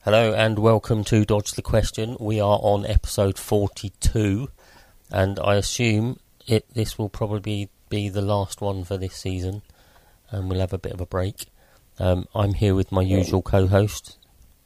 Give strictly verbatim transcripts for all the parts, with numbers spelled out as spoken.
Hello and welcome to Dodge the Question. We are on episode forty-two, and I assume it this will probably be the last one for this season, and we'll have a bit of a break. Um, I'm here with my usual co-host.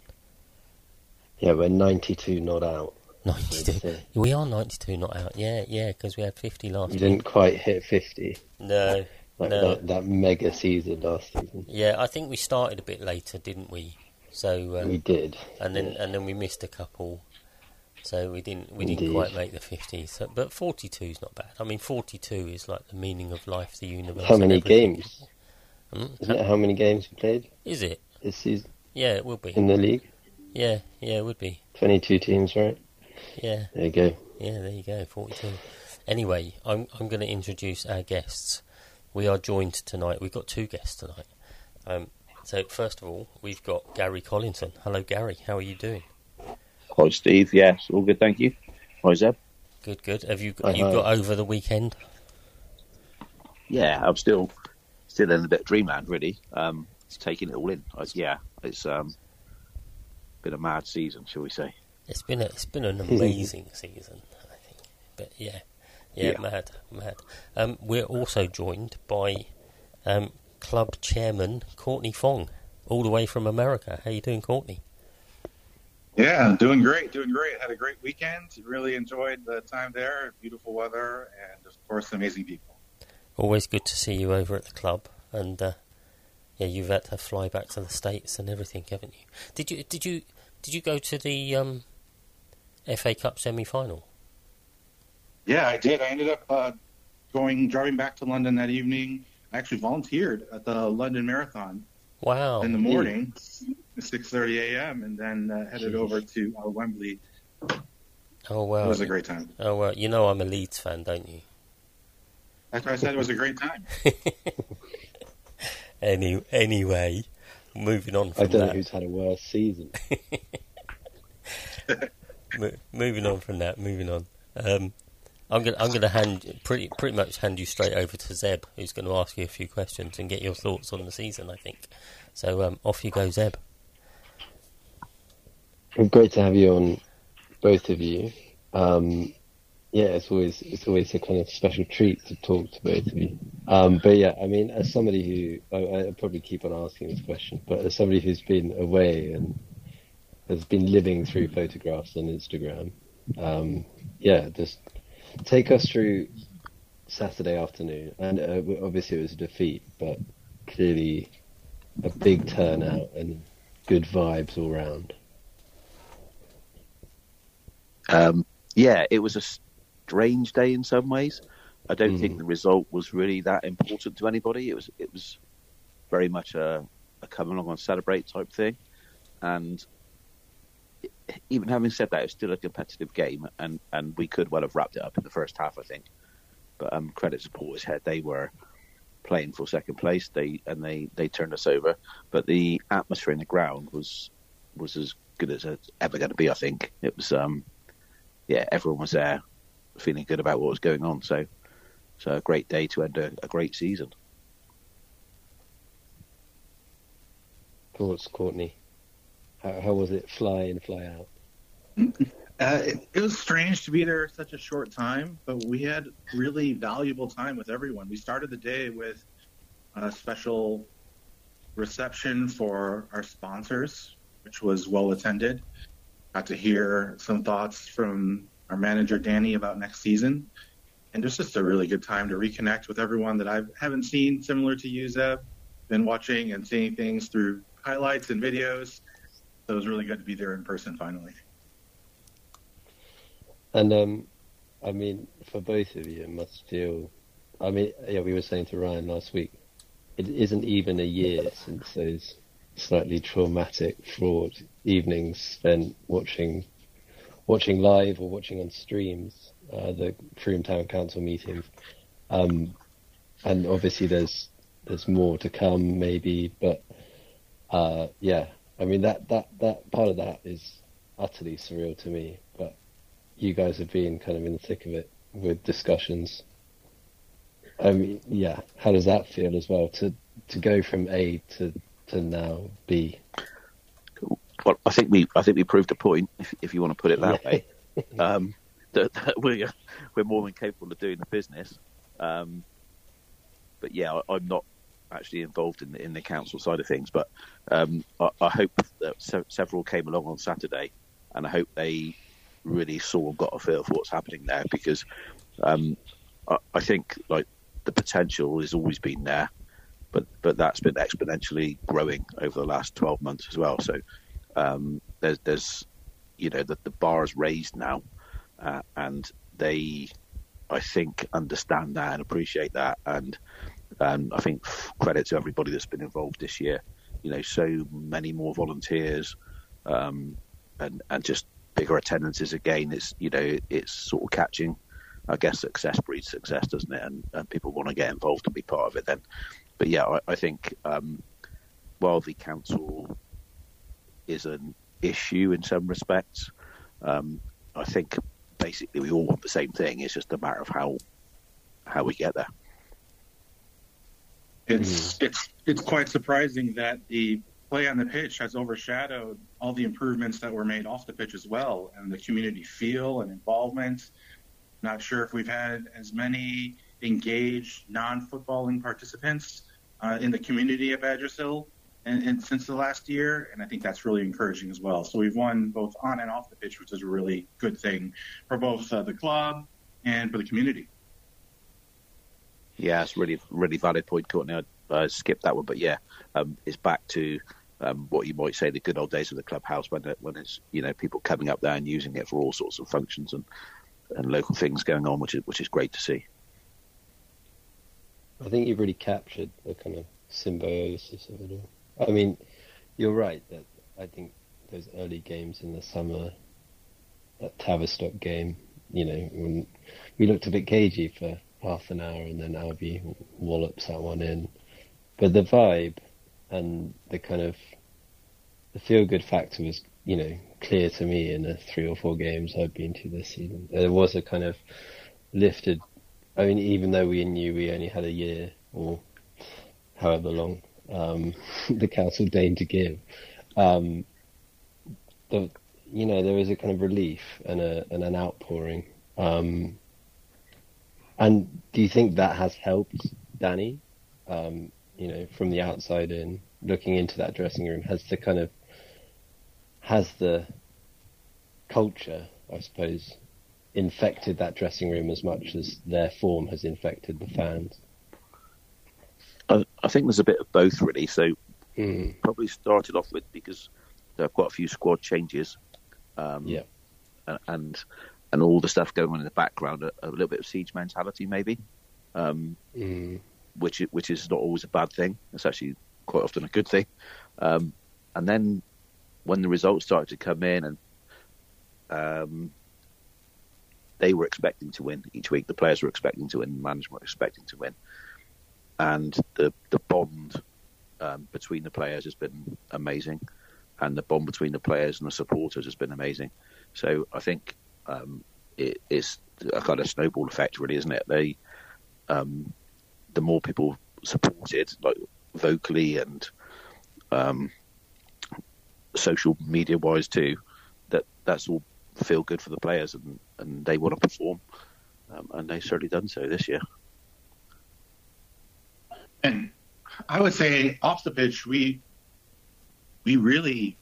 Yeah, we're ninety-two not out. ninety-two. We are ninety-two not out. Yeah, yeah, because we had fifty last. We didn't quite hit fifty. No, like no. That, that mega season last season. Yeah, I think we started a bit later, didn't we? So um, we did, and then yeah. and then we missed a couple, so we didn't we Indeed. didn't quite make the fifty. So, but forty-two is not bad. I mean, forty-two is like the meaning of life, the universe. How many games? Hmm? Isn't it how many games we played? Is it this season? Yeah, it will be in the league. Yeah, yeah, it would be. Twenty-two teams, right? Yeah. There you go. Yeah, there you go. Forty-two. Anyway, I'm I'm going to introduce our guests. We are joined tonight. We've got two guests tonight. Um. So, first of all, we've got Gary Collinson. Hello, Gary. How are you doing? Hi, Steve. Yes, all good, thank you. Hi, Zeb. Good, good. Have you Hi, you hi. got over the weekend? Yeah, I'm still still in a bit of dreamland, really. Um, it's taking it all in. I, yeah, it's um, been a mad season, shall we say? It's been a, it's been an amazing season, I think. But yeah, yeah, Yeah. mad, mad. Um, we're also joined by um, club chairman Courtney Fong, all the way from America. How you doing, Courtney? Yeah, doing great, doing great. Had a great weekend. Really enjoyed the time there. Beautiful weather, and of course, amazing people. Always good to see you over at the club, and uh, yeah, you've had to fly back to the States and everything, haven't you? Did you did you did you go to the um, F A Cup semi-final? Yeah, I did. I ended up uh, going driving back to London that evening. I actually volunteered at the London Marathon Wow! in the morning, six thirty a.m., and then uh, headed Jeez. over to uh, Wembley. Oh wow! It was a great time. Oh well, you know I'm a Leeds fan, don't you? That's why I said it was a great time. Any anyway, moving on from I don't that. know who's had a worse season. Mo- moving on from that, moving on. Um, I'm gonna I'm gonna hand pretty pretty much hand you straight over to Zeb, who's going to ask you a few questions and get your thoughts on the season, I think. So um, off you go, Zeb. Well, great to have you on, both of you. Um, yeah, it's always it's always a kind of special treat to talk to both of you. Um, but yeah, I mean, as somebody who I, I probably keep on asking this question, but as somebody who's been away and has been living through photographs on Instagram, um, yeah, just take us through Saturday afternoon. And uh, obviously it was a defeat, but clearly a big turnout and good vibes all round. Um, yeah, it was a strange day in some ways. I don't Mm. think the result was really that important to anybody. It was it was very much a, a come along and celebrate type thing. And even having said that, it was still a competitive game, and, and we could well have wrapped it up in the first half, I think. But um, credit to Portishead, they were playing for second place, they and they, they turned us over. But the atmosphere in the ground was was as good as it's ever going to be, I think. It was, um, yeah, everyone was there feeling good about what was going on. So, so a great day to end a, a great season. Thoughts, Courtney? How, how was it fly in, fly out? Uh, it, it was strange to be there such a short time, but we had really valuable time with everyone. We started the day with a special reception for our sponsors, which was well attended. Got to hear some thoughts from our manager, Danny, about next season. And it was just a really good time to reconnect with everyone that I haven't seen, similar to you, Zeb. Been watching and seeing things through highlights and videos. So it was really good to be there in person finally. And um, I mean, for both of you, it must feel. I mean, yeah, we were saying to Ryan last week, it isn't even a year since those slightly traumatic, fraught evenings spent watching, watching live or watching on streams uh, the Frome Town Council meetings. Um, and obviously, there's there's more to come, maybe, but uh, yeah, I mean that that that part of that is utterly surreal to me, but. You guys have been kind of in the thick of it with discussions. I mean, yeah, how does that feel as well to to go from A to to now B? Well, I think we I think we proved a point, if, if you want to put it that way, um, that, that we're we're more than capable of doing the business. Um, but yeah, I, I'm not actually involved in the, in the council side of things. But um, I, I hope that se- several came along on Saturday, and I hope they really saw and got a feel for what's happening there, because um, I, I think like the potential has always been there, but but that's been exponentially growing over the last twelve months as well. So um, there's there's you know the the bar is raised now, uh, and they I think understand that and appreciate that, and um, I think credit to everybody that's been involved this year. You know, so many more volunteers, um, and and just bigger attendances again. It's you know it's sort of catching. I guess success breeds success, doesn't it? And, and people want to get involved and be part of it then. But yeah, I, I think um, while the council is an issue in some respects, um, I think basically we all want the same thing. It's just a matter of how how we get there. It's mm. it's it's quite surprising that the play on the pitch has overshadowed all the improvements that were made off the pitch as well, and the community feel and involvement. Not sure if we've had as many engaged non-footballing participants uh, in the community at Badgers Hill and, and since the last year, and I think that's really encouraging as well. So we've won both on and off the pitch, which is a really good thing for both uh, the club and for the community. Yeah, it's really, really valid point, Courtney. I uh, skipped that one, but yeah, um, it's back to um, what you might say the good old days of the clubhouse when it, when it's you know people coming up there and using it for all sorts of functions and, and local things going on, which is which is great to see. I think you've really captured the kind of symbiosis of it all. I mean, you're right that I think those early games in the summer, that Tavistock game, you know, when we looked a bit cagey for half an hour and then Albi wallops that one in. But the vibe and the kind of the feel-good factor was, you know, clear to me in the three or four games I've been to this season. There was a kind of lifted, I mean, even though we knew we only had a year or however long um, the council deigned to give, um, the, you know, there was a kind of relief and, a, and an outpouring. Um, and do you think that has helped Danny, um, you know, from the outside in, looking into that dressing room? Has the kind of, has the culture, I suppose, infected that dressing room as much as their form has infected the fans? I, I think there's a bit of both, really. So mm. probably started off with because there are quite a few squad changes, um, yeah, and and all the stuff going on in the background, a, a little bit of siege mentality, maybe, um, mm. which which is not always a bad thing. It's actually quite often a good thing. Um, and then when the results started to come in, and um, they were expecting to win each week, the players were expecting to win, the management were expecting to win, and the the bond um, between the players has been amazing, and the bond between the players and the supporters has been amazing. So I think um, it, it's a kind of snowball effect, really, isn't it? They, um, the more people supported, like vocally and um, social media wise too, that that's all feel good for the players, and, and they want to perform, um, and they've certainly done so this year. And I would say off the pitch, we we really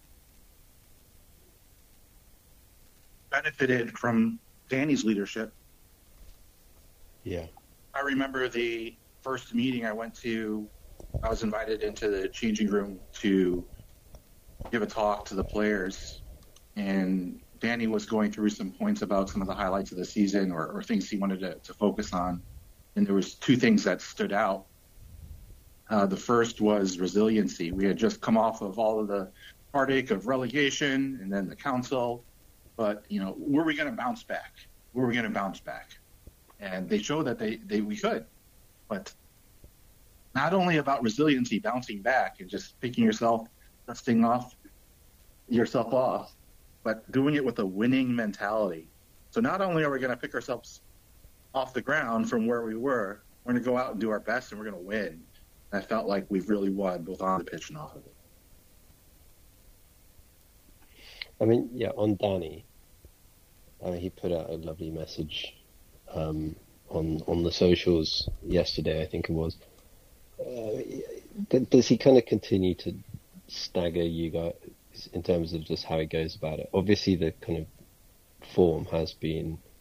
benefited from Danny's leadership. Yeah. I remember the first meeting I went to, I was invited into the changing room to give a talk to the players, and Danny was going through some points about some of the highlights of the season or, or things he wanted to, to focus on. And there was two things that stood out. Uh, the first was resiliency. We had just come off of all of the heartache of relegation and then the council. But, you know, were we going to bounce back? Were we going to bounce back? And they showed that they, they we could. But not only about resiliency, bouncing back and just picking yourself, dusting off yourself off, but doing it with a winning mentality. So not only are we going to pick ourselves off the ground from where we were, we're going to go out and do our best, and we're going to win. And I felt like we've really won both on the pitch and off of it. I mean, yeah, on Danny, I mean, he put out a lovely message um, on on the socials yesterday, I think it was. Uh, does he kind of continue to stagger you guys in terms of just how he goes about it? Obviously, the kind of form has been